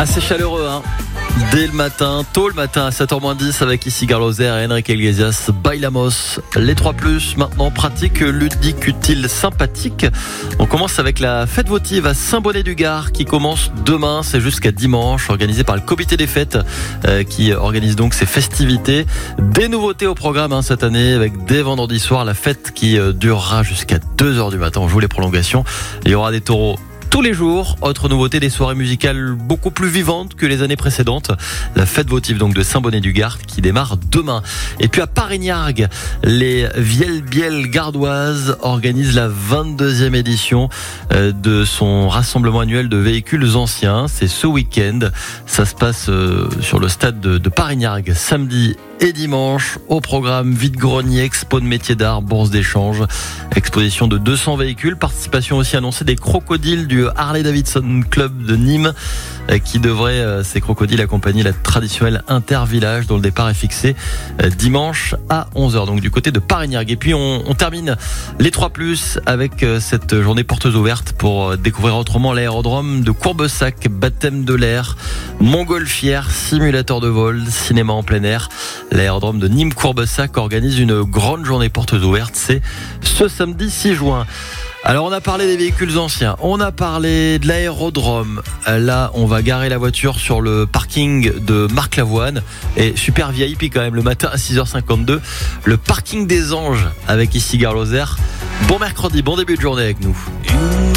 Assez chaleureux, hein. Dès le matin, tôt le matin à 7h10 avec ici Garloser et Enrique Iglesias, Bailamos. Les 3+, maintenant pratique, ludique, utile, sympathique. On commence avec la fête votive à Saint-Bonnet-du-Gard qui commence demain, c'est jusqu'à dimanche, organisée par le comité des fêtes qui organise donc ces festivités. Des nouveautés au programme cette année avec dès vendredi soir la fête qui durera jusqu'à 2h du matin. On joue les prolongations. Il y aura des taureaux tous les jours. Autre nouveauté, des soirées musicales beaucoup plus vivantes que les années précédentes. La fête votive donc de Saint-Bonnet-du-Gard qui démarre demain. Et puis à Parignargues, les Vielbielles gardoises organisent la 22e édition de son rassemblement annuel de véhicules anciens. C'est ce week-end. Ça se passe sur le stade de Parignargues samedi et dimanche. Au programme vide-grenier, expo de métiers d'art, bourse d'échange, exposition de 200 véhicules, participation aussi annoncée des crocodiles du Harley-Davidson Club de Nîmes qui devrait, ces crocodiles, accompagner la traditionnelle intervillage dont le départ est fixé dimanche à 11h, donc du côté de Parignargues. Et puis on termine les 3+, avec cette journée portes ouvertes pour découvrir autrement l'aérodrome de Courbessac, baptême de l'air, montgolfière, simulateur de vol, cinéma en plein air. L'aérodrome de Nîmes-Courbessac organise une grande journée portes ouvertes. C'est ce samedi 6 juin. Alors on a parlé des véhicules anciens, on a parlé de l'aérodrome. Là on va garer la voiture sur le parking de Marc Lavoine. Et super VIP quand même le matin à 6h52. Le parking des Anges avec ici Garloser. Bon mercredi, bon début de journée avec nous.